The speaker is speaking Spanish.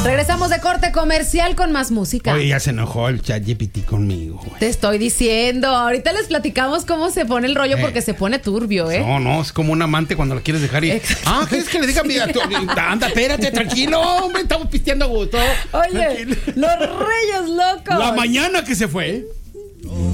Regresamos de corte comercial con más música. Oye, ya se enojó el ChatGPT conmigo, güey. Te estoy diciendo, ahorita les platicamos cómo se pone el rollo porque se pone turbio, ¿eh? No, es como un amante cuando lo quieres dejar y... Exacto. ¿Quieres que le diga? Mira, anda, espérate, tranquilo, hombre, estamos pisteando a gusto. Oye, Tranquilo. los Reyes Locos. La mañana que se fue.